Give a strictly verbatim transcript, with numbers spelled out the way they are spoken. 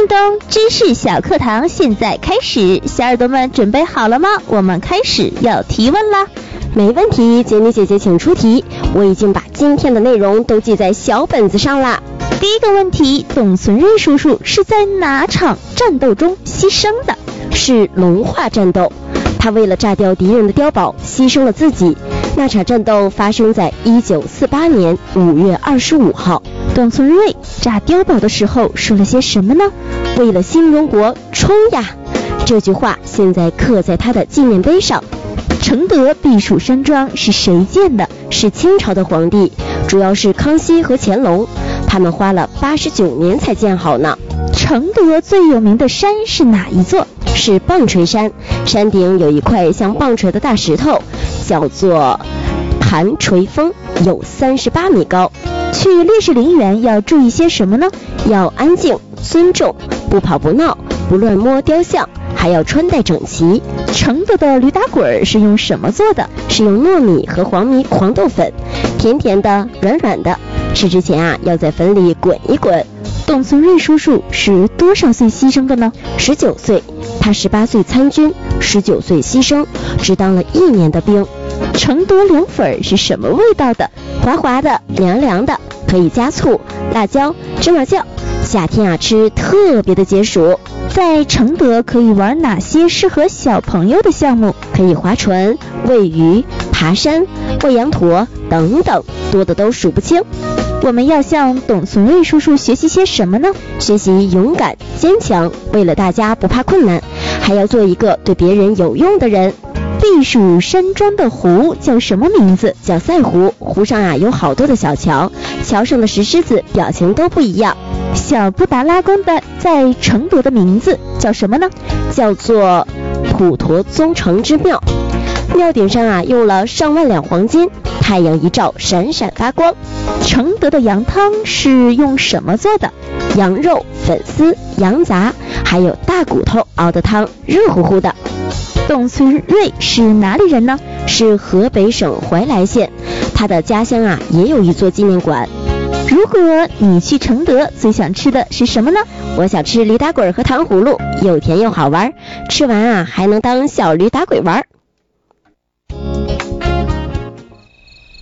叮咚，知识小课堂现在开始，小耳朵们准备好了吗？我们开始要提问啦。 没问题，杰尼姐姐请出题，我已经把今天的内容都记在小本子上啦。 第一个问题，董存瑞叔叔是在哪场战斗中牺牲的？ 是龙化战斗，他为了炸掉敌人的碉堡牺牲了自己。那场战斗发生在一九四八年五月二十五号。 董存瑞炸碉堡的时候说了些什么呢？ 为了新中国冲呀！这句话现在刻在他的纪念碑上。 承德避暑山庄是谁建的？ 是清朝的皇帝，主要是康熙和乾隆，他们花了八十九年才建好呢。 承德最有名的山是哪一座？ 是棒槌山，山顶有一块像棒槌的大石头，叫做盘锤峰，有三十八米高。 去烈士陵园要注意些什么呢？ 要安静、尊重，不跑不闹，不乱摸雕像，还要穿戴整齐。 承德的驴打滚是用什么做的？ 是用糯米和黄米黄豆粉，甜甜的，软软的。吃之前啊，要在粉里滚一滚。 董存瑞叔叔是多少岁牺牲的呢？ 十九岁，他十八岁参军，十九岁牺牲，只当了一年的兵。 承德凉粉是什么味道的？ 滑滑的，凉凉的，可以加醋、辣椒、芝麻酱，夏天啊吃特别的解暑。 在承德可以玩哪些适合小朋友的项目？ 可以划船、喂鱼、爬山、喂羊驼等等，多的都数不清。 我们要向董存瑞叔叔学习些什么呢？ 学习勇敢、坚强，为了大家不怕困难，还要做一个对别人有用的人。 避暑山庄的湖叫什么名字？ 叫赛湖，湖上啊有好多的小桥，桥上的石狮子表情都不一样。 小布达拉宫的在承德的名字叫什么呢？ 叫做普陀宗成之庙，庙顶上啊用了上万两黄金，太阳一照闪闪发光。 承德的羊汤是用什么做的？ 羊肉、粉丝、羊杂，还有大骨头熬的汤，热乎乎的。 董存瑞是哪里人呢？ 是河北省怀来县，他的家乡啊也有一座纪念馆。 如果你去承德，最想吃的是什么呢？ 我想吃驴打滚和糖葫芦，又甜又好玩，吃完啊还能当小驴打滚玩。